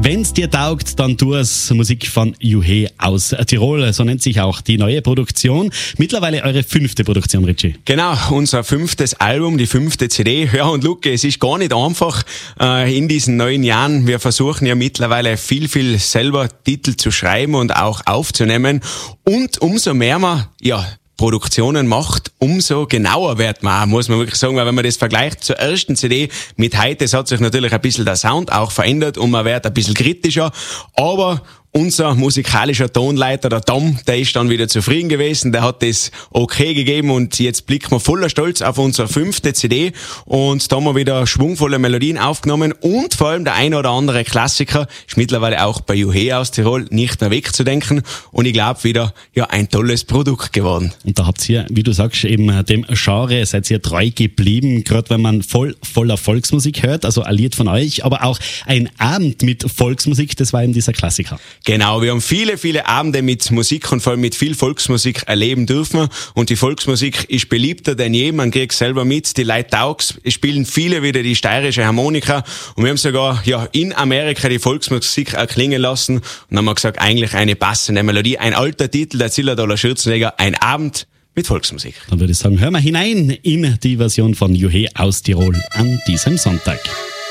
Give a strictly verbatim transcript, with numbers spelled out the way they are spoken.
Wenn's dir taugt, dann tu es. Musik von Juhe aus Tirol. So nennt sich auch die neue Produktion. Mittlerweile eure fünfte Produktion, Richie. Genau, unser fünftes Album, die fünfte C D. Ja, und Luke, es ist gar nicht einfach äh, in diesen neun Jahren. Wir versuchen ja mittlerweile viel, viel selber Titel zu schreiben und auch aufzunehmen. Und umso mehr man, ja, Produktionen macht, umso genauer wird man auch, muss man wirklich sagen, weil wenn man das vergleicht zur ersten C D mit heute, es hat sich natürlich ein bisschen der Sound auch verändert und man wird ein bisschen kritischer, aber unser musikalischer Tonleiter, der Tom, der ist dann wieder zufrieden gewesen, der hat das okay gegeben und jetzt blicken wir voller Stolz auf unsere fünfte C D und da haben wir wieder schwungvolle Melodien aufgenommen und vor allem der ein oder andere Klassiker ist mittlerweile auch bei Juhe aus Tirol nicht mehr wegzudenken und ich glaube wieder, ja, ein tolles Produkt geworden. Und da habt ihr, wie du sagst, eben dem Genre seid ihr treu geblieben, gerade wenn man voll voller Volksmusik hört, also ein Lied von euch, aber auch ein Abend mit Volksmusik, das war eben dieser Klassiker. Genau, wir haben viele, viele Abende mit Musik und vor allem mit viel Volksmusik erleben dürfen und die Volksmusik ist beliebter denn je, man kriegt selber mit, die Leute taugt's, es spielen viele wieder die steirische Harmonika und wir haben sogar ja in Amerika die Volksmusik erklingen lassen und haben gesagt, eigentlich eine passende Melodie, ein alter Titel der Zillertaler Schürzenjäger, ein Abend mit Volksmusik. Dann würde ich sagen, hören wir hinein in die Version von Juhe aus Tirol an diesem Sonntag.